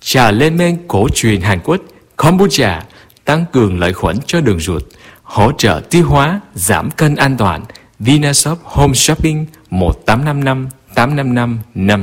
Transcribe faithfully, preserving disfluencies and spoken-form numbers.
Trà lên men cổ truyền Hàn Quốc Kombucha tăng cường lợi khuẩn cho đường ruột, hỗ trợ tiêu hóa, giảm cân an toàn. Vinashop Home Shopping một tám năm năm tám năm năm năm